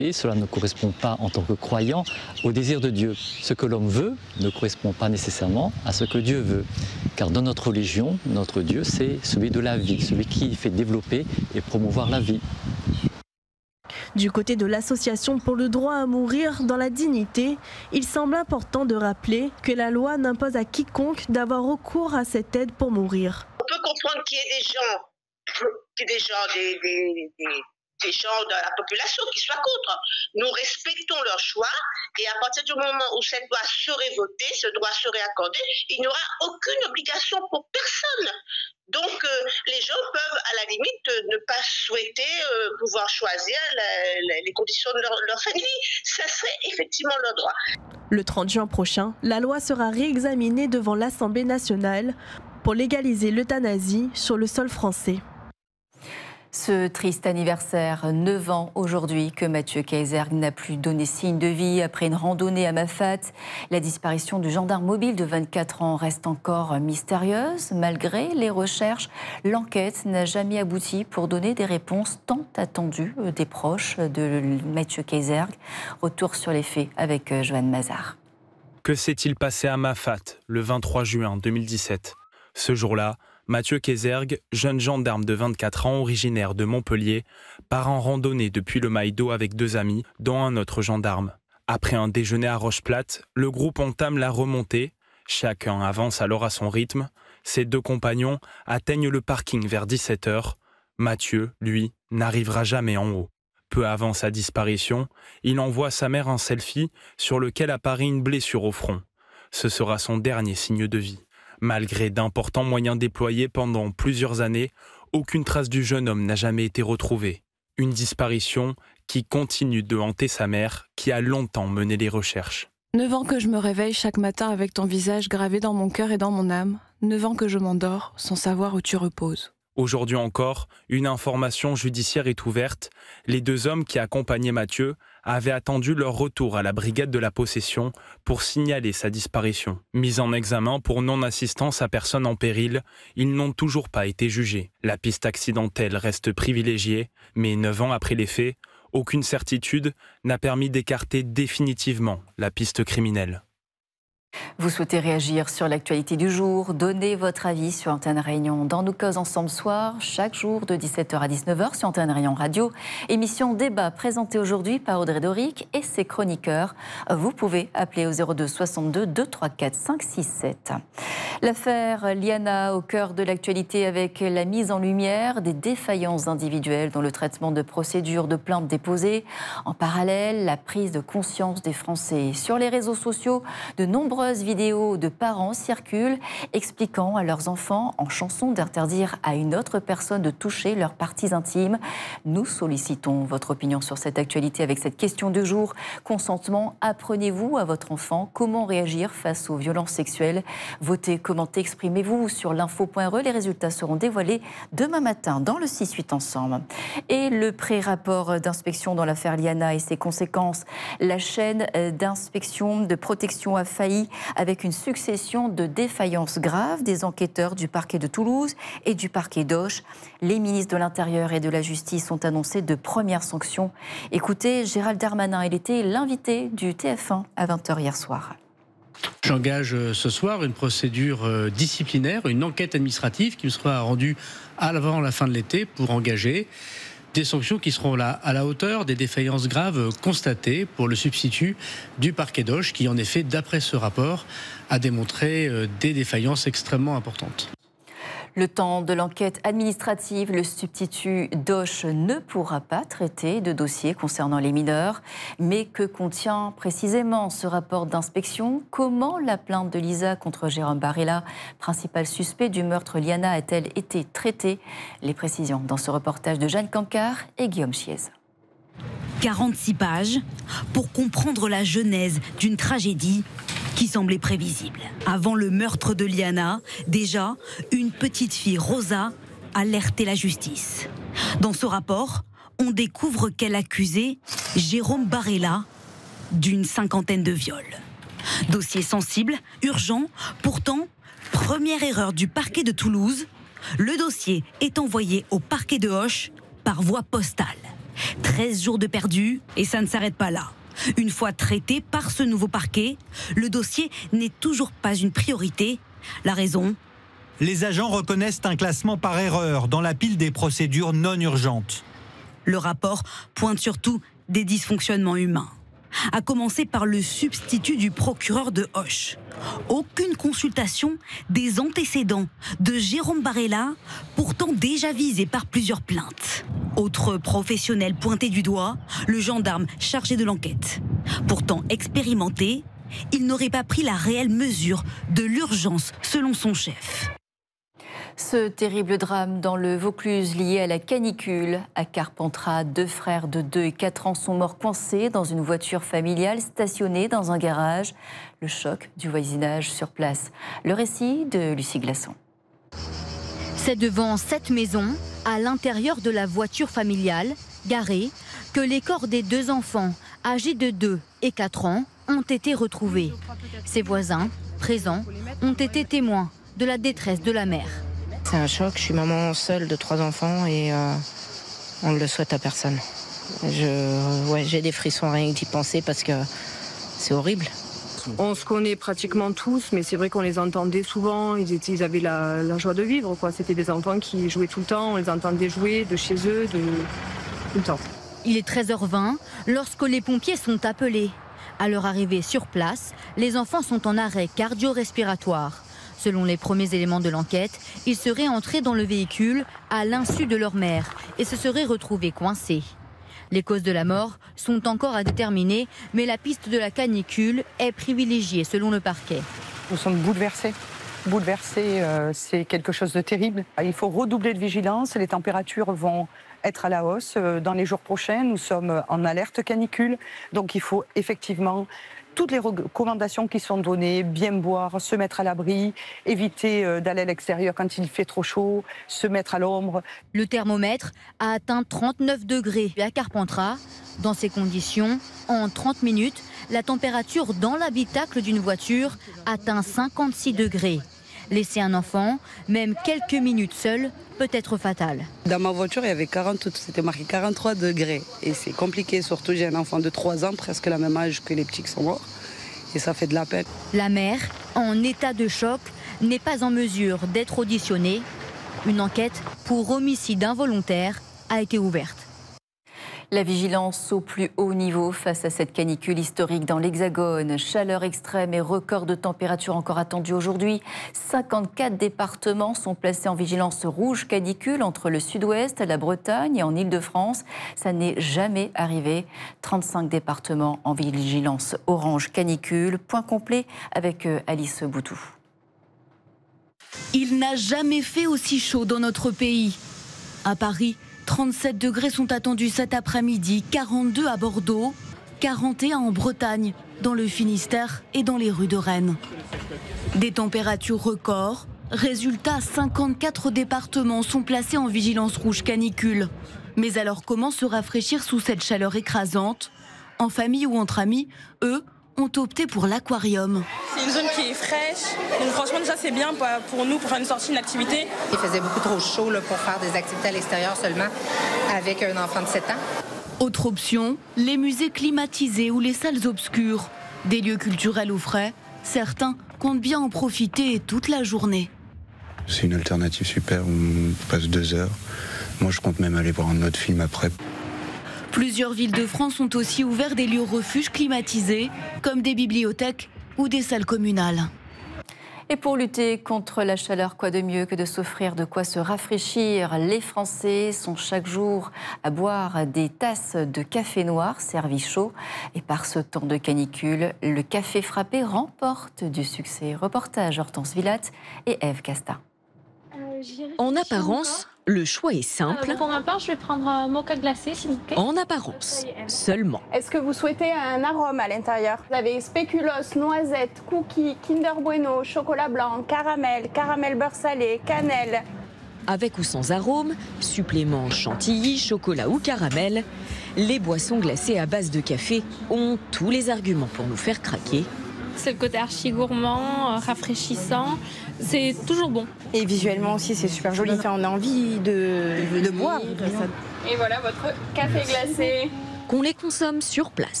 Et cela ne correspond pas, en tant que croyant, au désir de Dieu. Ce que l'homme veut ne correspond pas nécessairement à ce que Dieu veut. Car dans notre religion, notre Dieu, c'est celui de la vie, celui qui fait développer et promouvoir la vie. Du côté de l'association pour le droit à mourir dans la dignité, il semble important de rappeler que la loi n'impose à quiconque d'avoir recours à cette aide pour mourir. On peut comprendre qu'il y ait des gens de la population qui soient contre. Nous respectons leur choix et à partir du moment où cette loi serait votée, ce droit serait accordé, il n'y aura aucune obligation pour personne. Donc les gens peuvent à la limite ne pas souhaiter pouvoir choisir les conditions de leur fin de vie. Ça serait effectivement leur droit. Le 30 juin prochain, la loi sera réexaminée devant l'Assemblée nationale pour légaliser l'euthanasie sur le sol français. Ce triste anniversaire, 9 ans aujourd'hui que Mathieu Caëzergues n'a plus donné signe de vie après une randonnée à Mafat. La disparition du gendarme mobile de 24 ans reste encore mystérieuse. Malgré les recherches, l'enquête n'a jamais abouti pour donner des réponses tant attendues des proches de Mathieu Caëzergues. Retour sur les faits avec Joanne Mazard. Que s'est-il passé à Mafat le 23 juin 2017 ? Ce jour-là, Mathieu Caëzergues, jeune gendarme de 24 ans originaire de Montpellier, part en randonnée depuis le Maïdo avec 2 amis, dont un autre gendarme. Après un déjeuner à Roche-Plate, le groupe entame la remontée. Chacun avance alors à son rythme. Ses 2 compagnons atteignent le parking vers 17h. Mathieu, lui, n'arrivera jamais en haut. Peu avant sa disparition, il envoie sa mère un selfie sur lequel apparaît une blessure au front. Ce sera son dernier signe de vie. Malgré d'importants moyens déployés pendant plusieurs années, aucune trace du jeune homme n'a jamais été retrouvée. Une disparition qui continue de hanter sa mère, qui a longtemps mené les recherches. 9 ans que je me réveille chaque matin avec ton visage gravé dans mon cœur et dans mon âme. 9 ans que je m'endors sans savoir où tu reposes. Aujourd'hui encore, une information judiciaire est ouverte. Les 2 hommes qui accompagnaient Mathieu avaient attendu leur retour à la brigade de la possession pour signaler sa disparition. Mis en examen pour non-assistance à personne en péril, ils n'ont toujours pas été jugés. La piste accidentelle reste privilégiée, mais 9 ans après les faits, aucune certitude n'a permis d'écarter définitivement la piste criminelle. Vous souhaitez réagir sur l'actualité du jour, donner votre avis sur Antenne Réunion dans Nous causes ensemble soir, chaque jour de 17h à 19h sur Antenne Réunion Radio. Émission débat présentée aujourd'hui par Audrey Doric et ses chroniqueurs. Vous pouvez appeler au 02 62 234 567. L'affaire Liana au cœur de l'actualité avec la mise en lumière des défaillances individuelles dans le traitement de procédures de plaintes déposées. En parallèle, la prise de conscience des Français. Sur les réseaux sociaux, de nombreuses vidéos de parents circulent expliquant à leurs enfants en chanson d'interdire à une autre personne de toucher leurs parties intimes. Nous sollicitons votre opinion sur cette actualité avec cette question du jour. Consentement, apprenez-vous à votre enfant comment réagir face aux violences sexuelles? Votez, commentez, exprimez-vous sur l'info.re. Les résultats seront dévoilés demain matin dans le 6-8 ensemble. Et le pré-rapport d'inspection dans l'affaire Liana et ses conséquences. La chaîne d'inspection de protection a failli avec une succession de défaillances graves des enquêteurs du parquet de Toulouse et du parquet d'Auch. Les ministres de l'Intérieur et de la Justice ont annoncé de premières sanctions. Écoutez, Gérald Darmanin, il était l'invité du TF1 à 20h hier soir. J'engage ce soir une procédure disciplinaire, une enquête administrative qui me sera rendue avant la fin de l'été pour engager des sanctions qui seront là à la hauteur des défaillances graves constatées pour le substitut du parquet d'Auch qui, en effet, d'après ce rapport, a démontré des défaillances extrêmement importantes. Le temps de l'enquête administrative, le substitut d'Auch ne pourra pas traiter de dossiers concernant les mineurs. Mais que contient précisément ce rapport d'inspection? Comment la plainte de Lisa contre Jérôme Barella, principal suspect du meurtre Liana, a-t-elle été traitée? Les précisions dans ce reportage de Jeanne Cancard et Guillaume Chiez. 46 pages pour comprendre la genèse d'une tragédie qui semblait prévisible. Avant le meurtre de Liana, déjà, une petite fille, Rosa, alertait la justice. Dans ce rapport, on découvre qu'elle accusait Jérôme Barella d'une 50aine de viols. Dossier sensible, urgent, pourtant, première erreur du parquet de Toulouse, le dossier est envoyé au parquet de Auch par voie postale. 13 jours de perdu et ça ne s'arrête pas là. Une fois traité par ce nouveau parquet, le dossier n'est toujours pas une priorité. La raison ? Les agents reconnaissent un classement par erreur dans la pile des procédures non urgentes. Le rapport pointe surtout des dysfonctionnements humains. À commencer par le substitut du procureur de Auch. Aucune consultation des antécédents de Jérôme Barella, pourtant déjà visé par plusieurs plaintes. Autre professionnel pointé du doigt, le gendarme chargé de l'enquête. Pourtant expérimenté, il n'aurait pas pris la réelle mesure de l'urgence selon son chef. Ce terrible drame dans le Vaucluse lié à la canicule. À Carpentras, 2 frères de 2 et 4 ans sont morts coincés dans une voiture familiale stationnée dans un garage. Le choc du voisinage sur place. Le récit de Lucie Glasson. C'est devant cette maison, à l'intérieur de la voiture familiale, garée, que les corps des 2 enfants, âgés de 2 et 4 ans, ont été retrouvés. Ses voisins, présents, ont été témoins de la détresse de la mère. C'est un choc, je suis maman seule de 3 enfants et on ne le souhaite à personne. J'ai des frissons rien que d'y penser parce que c'est horrible. On se connaît pratiquement tous, mais c'est vrai qu'on les entendait souvent, ils avaient la joie de vivre, quoi. C'était des enfants qui jouaient tout le temps, on les entendait jouer de chez eux, tout le temps. Il est 13h20 lorsque les pompiers sont appelés. À leur arrivée sur place, les enfants sont en arrêt cardio-respiratoire. Selon les premiers éléments de l'enquête, ils seraient entrés dans le véhicule à l'insu de leur mère et se seraient retrouvés coincés. Les causes de la mort sont encore à déterminer, mais la piste de la canicule est privilégiée selon le parquet. Nous sommes bouleversés. Bouleversés, c'est quelque chose de terrible. Il faut redoubler de vigilance. Les températures vont être à la hausse. Dans les jours prochains, nous sommes en alerte canicule. Donc il faut effectivement toutes les recommandations qui sont données, bien boire, se mettre à l'abri, éviter d'aller à l'extérieur quand il fait trop chaud, se mettre à l'ombre. Le thermomètre a atteint 39 degrés à Carpentras. Dans ces conditions, en 30 minutes, la température dans l'habitacle d'une voiture atteint 56 degrés. Laisser un enfant, même quelques minutes seul, peut être fatal. Dans ma voiture, il y avait c'était marqué 43 degrés. Et c'est compliqué, surtout j'ai un enfant de 3 ans, presque la même âge que les petits qui sont morts. Et ça fait de la peine. La mère, en état de choc, n'est pas en mesure d'être auditionnée. Une enquête pour homicide involontaire a été ouverte. La vigilance au plus haut niveau face à cette canicule historique dans l'Hexagone. Chaleur extrême et record de température encore attendu aujourd'hui. 54 départements sont placés en vigilance rouge canicule entre le sud-ouest, la Bretagne et en Île-de-France. Ça n'est jamais arrivé. 35 départements en vigilance orange canicule. Point complet avec Alice Boutou. Il n'a jamais fait aussi chaud dans notre pays. À Paris, 37 degrés sont attendus cet après-midi, 42 à Bordeaux, 41 en Bretagne, dans le Finistère et dans les rues de Rennes. Des températures records. Résultat, 54 départements sont placés en vigilance rouge canicule. Mais alors comment se rafraîchir sous cette chaleur écrasante ? En famille ou entre amis, eux ont opté pour l'aquarium. C'est une zone qui est fraîche, donc franchement déjà c'est bien pour nous pour faire une sortie, une activité. Il faisait beaucoup trop chaud pour faire des activités à l'extérieur seulement avec un enfant de 7 ans. Autre option, les musées climatisés ou les salles obscures. Des lieux culturels au frais, certains comptent bien en profiter toute la journée. C'est une alternative super, on passe 2 heures. Moi je compte même aller voir un autre film après. Plusieurs villes de France ont aussi ouvert des lieux refuges climatisés, comme des bibliothèques ou des salles communales. Et pour lutter contre la chaleur, quoi de mieux que de s'offrir de quoi se rafraîchir ? Les Français sont chaque jour à boire des tasses de café noir servi chaud. Et par ce temps de canicule, le café frappé remporte du succès. Reportage Hortense Villatte et Ève Casta. En apparence, le choix est simple. Pour ma part, je vais prendre un mocha glacé, s'il vous plaît. En apparence, seulement. Est-ce que vous souhaitez un arôme à l'intérieur ? Vous avez spéculoos, noisettes, cookies, Kinder Bueno, chocolat blanc, caramel beurre salé, cannelle. Avec ou sans arôme, suppléments chantilly, chocolat ou caramel, les boissons glacées à base de café ont tous les arguments pour nous faire craquer. C'est le côté archi gourmand, rafraîchissant, c'est toujours bon. Et visuellement aussi, c'est super joli. On a envie de boire. Et voilà votre café glacé. Qu'on les consomme sur place.